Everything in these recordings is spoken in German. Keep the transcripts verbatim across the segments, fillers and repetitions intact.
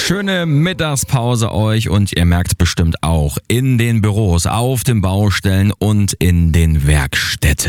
Schöne Mittagspause euch und ihr merkt bestimmt auch in den Büros, auf den Baustellen und in den Werkstätten.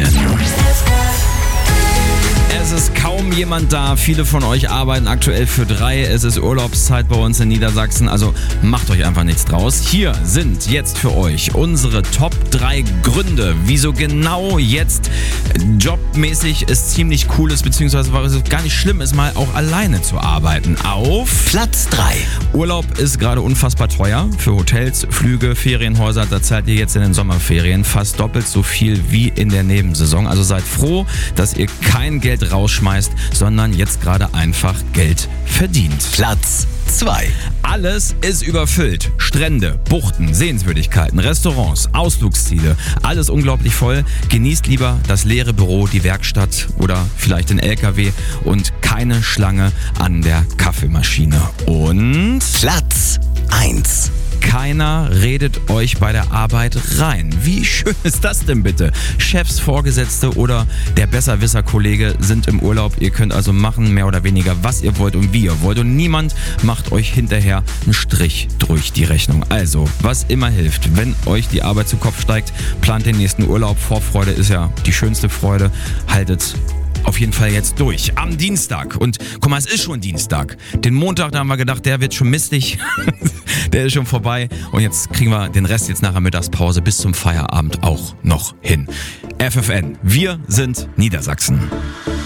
Es ist kaum jemand da. Viele von euch arbeiten aktuell für drei. Es ist Urlaubszeit bei uns in Niedersachsen, also macht euch einfach nichts draus. Hier sind jetzt für euch unsere Top drei Gründe, wieso genau jetzt jobmäßig es ziemlich cool ist, beziehungsweise weil es gar nicht schlimm ist, mal auch alleine zu arbeiten. Auf Platz drei. Urlaub ist gerade unfassbar teuer. Für Hotels, Flüge, Ferienhäuser, da zahlt ihr jetzt in den Sommerferien fast doppelt so viel wie in der Nebensaison. Also seid froh, dass ihr kein Geld rausschmeißt, sondern jetzt gerade einfach Geld verdient. Platz zwei. Alles ist überfüllt. Strände, Buchten, Sehenswürdigkeiten, Restaurants, Ausflugsziele. Alles unglaublich voll. Genießt lieber das leere Büro, die Werkstatt oder vielleicht den L K W und keine Schlange an der Kaffeemaschine. Und Platz eins. Keiner redet euch bei der Arbeit rein. Wie schön ist das denn bitte? Chefs, Vorgesetzte oder der Besserwisser-Kollege sind im Urlaub. Ihr könnt also machen, mehr oder weniger, was ihr wollt und wie ihr wollt. Und niemand macht euch hinterher einen Strich durch die Rechnung. Also, was immer hilft, wenn euch die Arbeit zu Kopf steigt, plant den nächsten Urlaub. Vorfreude ist ja die schönste Freude. Haltet auf jeden Fall jetzt durch. Am Dienstag. Und guck mal, es ist schon Dienstag. Den Montag, da haben wir gedacht, der wird schon mistig. Der ist schon vorbei. Und jetzt kriegen wir den Rest jetzt nach der Mittagspause bis zum Feierabend auch noch hin. F F N. Wir sind Niedersachsen.